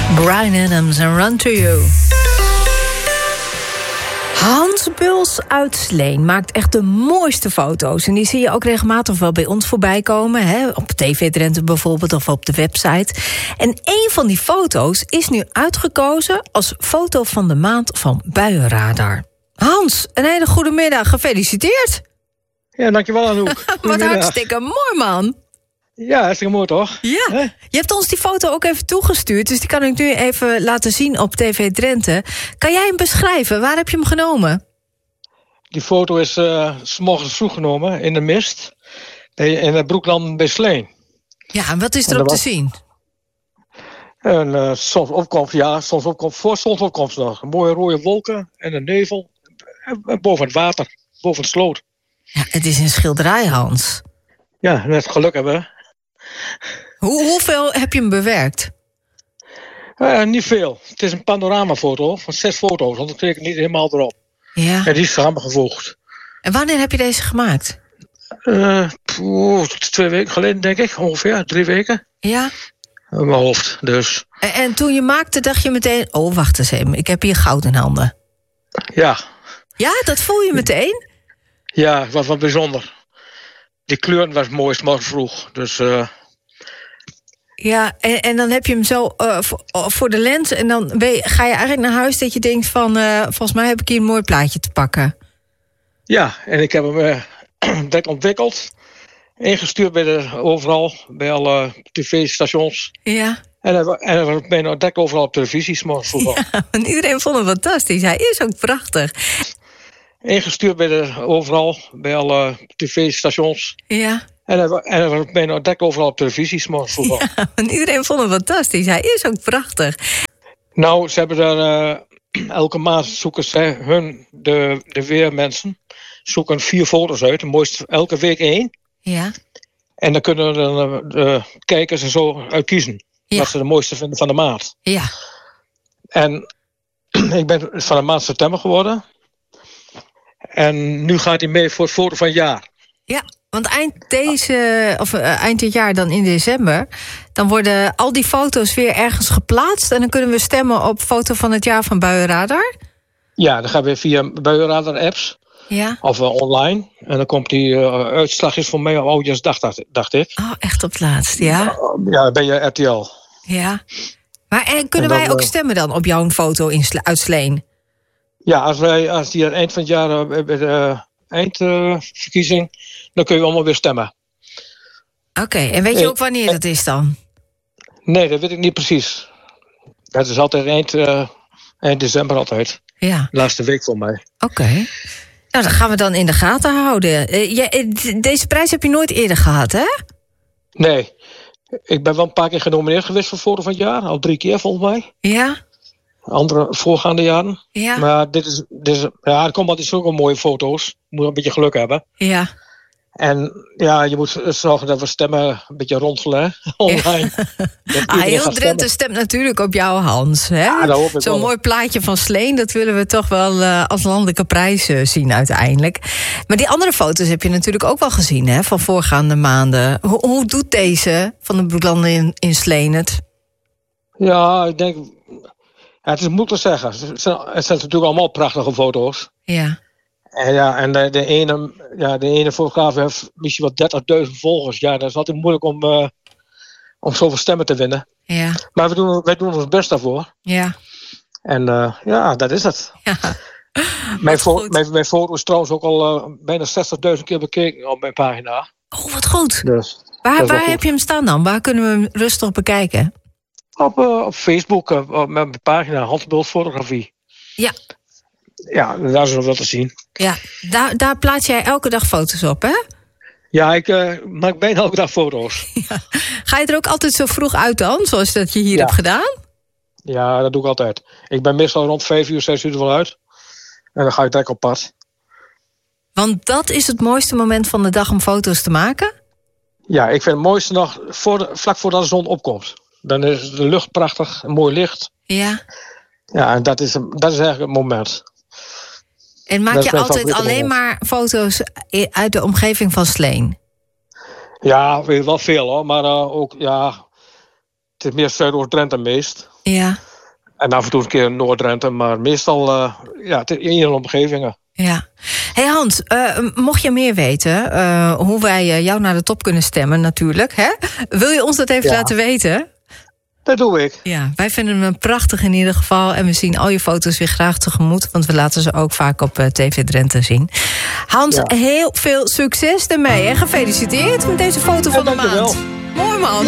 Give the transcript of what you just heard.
Bryan Adams en Run to You. Hans Buls uit Sleen maakt echt de mooiste foto's. En die zie je ook regelmatig wel bij ons voorbij komen. Hè? Op TV Drenthe bijvoorbeeld of op de website. En een van die foto's is nu uitgekozen als foto van de maand van Buienradar. Hans, een hele goede middag. Gefeliciteerd. Ja, dankjewel Anouk. Wat hartstikke mooi, man. Ja, hartstikke mooi toch? Ja, je hebt ons die foto ook even toegestuurd. Dus die kan ik nu even laten zien op TV Drenthe. Kan jij hem beschrijven? Waar heb je hem genomen? Die foto is 's morgens vroeg genomen in de mist. In het Broekland bij Sleen. Ja, en wat is erop te zien? En soms opkomst voor zonsopkomst nog. Mooie rode wolken en een nevel. En boven het water, boven het sloot. Ja, het is een schilderij, Hans. Ja, net geluk hebben. Hoeveel heb je hem bewerkt? Niet veel. Het is een panoramafoto van 6 foto's. Want dat kreeg ik niet helemaal erop. Ja. En die is samengevoegd. En wanneer heb je deze gemaakt? 2 weken geleden, denk ik. Ongeveer 3 weken. Ja. In mijn hoofd, dus. En toen je maakte, dacht je meteen... Oh, wacht eens even. Ik heb hier goud in handen. Ja. Ja, dat voel je meteen? Ja, het was wel bijzonder. Die kleuren was het mooist morgen vroeg. Dus... Ja, en dan heb je hem zo voor de lens... en dan ga je eigenlijk naar huis dat je denkt van... volgens mij heb ik hier een mooi plaatje te pakken. Ja, en ik heb hem direct ontwikkeld. Ingestuurd overal, bij alle tv-stations. Ja. En hij was bijna direct overal op televisie, 's morgens vroeg. Ja, en iedereen vond hem fantastisch. Hij is ook prachtig. Ingestuurd overal, bij alle tv-stations. Ja. En hij was bijna direct overal op televisie, 's morgens vroeg. Ja, en iedereen vond hem fantastisch. Hij is ook prachtig. Nou, ze hebben daar... elke maand zoeken ze de weermensen. Zoeken 4 foto's uit. De mooiste, elke week 1. Ja. En dan kunnen de kijkers er zo uit kiezen. Ja. Wat ze de mooiste vinden van de maand. Ja. En ik ben van de maand september geworden. En nu gaat hij mee voor het foto van het jaar. Ja, want eind dit jaar dan in december... dan worden al die foto's weer ergens geplaatst... en dan kunnen we stemmen op foto van het jaar van Buienradar. Ja, dan gaan we via Buienradar-apps. Ja. Of online. En dan komt die uitslag is voor mij op Oudjaarsdag, dacht ik. Oh, echt op het laatst, ja? Ja, ben je RTL. Ja. Maar kunnen wij ook stemmen dan op jouw foto uit Sleen? Ja, als die aan het eind van het jaar bij de eindverkiezing... dan kun je allemaal weer stemmen. Oké, en weet je ook wanneer dat is dan? Nee, dat weet ik niet precies. Het is altijd eind december altijd. Ja. De laatste week voor mij. Oké. Nou, dat gaan we dan in de gaten houden. Deze prijs heb je nooit eerder gehad, hè? Nee. Ik ben wel een paar keer genomineerd geweest voor foto van het jaar. Al 3 keer volgens mij. Ja? Andere voorgaande jaren. Ja. Maar dit is er komen altijd zulke mooie foto's. Je moet een beetje geluk hebben. Ja. En ja, je moet zorgen dat we stemmen een beetje rondelen online. Ja. Heel Drenthe stemt natuurlijk op jou, Hans. Hè? Ja, zo'n mooi plaatje van Sleen, dat willen we toch wel als landelijke prijs zien uiteindelijk. Maar die andere foto's heb je natuurlijk ook wel gezien, hè, van voorgaande maanden. Hoe doet deze van de Broeklanden in Sleen het? Ja, ik denk... Ja, het is moeilijk te zeggen. Het zijn natuurlijk allemaal prachtige foto's. Ja. En de ene fotograaf heeft misschien wel 30.000 volgers. Ja, dat is altijd moeilijk om zoveel stemmen te winnen. Ja. Maar wij doen ons best daarvoor. Ja. En dat is het. Ja. Mijn foto is trouwens ook al bijna 60.000 keer bekeken op mijn pagina. Oh, wat goed. Dus, waar heb je hem staan dan? Waar kunnen we hem rustig bekijken? Op Facebook, op mijn pagina Hans Buls Fotografie. Ja. Ja, daar is nog wel te zien. Ja, daar plaats jij elke dag foto's op, hè? Ja, ik maak bijna elke dag foto's. Ja. Ga je er ook altijd zo vroeg uit dan, zoals dat je hier hebt gedaan? Ja, dat doe ik altijd. Ik ben meestal rond 5 uur, 6 uur er wel uit. En dan ga ik direct op pad. Want dat is het mooiste moment van de dag om foto's te maken? Ja, ik vind het mooiste nog vlak voordat de zon opkomt. Dan is de lucht prachtig, mooi licht. Ja. Ja, en dat is eigenlijk het moment. En maak je altijd alleen maar foto's uit de omgeving van Sleen? Ja, wel veel hoor. Maar ook, ja... Het is meer Zuidoost-Drenthe meest. Ja. En af en toe een keer Noord-Drenthe, maar meestal het is in de omgevingen. Ja. Hey Hans, mocht je meer weten hoe wij jou naar de top kunnen stemmen natuurlijk, hè? Wil je ons dat even laten weten? Dat doe ik. Ja, wij vinden hem prachtig in ieder geval. En we zien al je foto's weer graag tegemoet. Want we laten ze ook vaak op TV Drenthe zien. Hans, heel veel succes ermee. En gefeliciteerd met deze foto van de maand. Mooi man.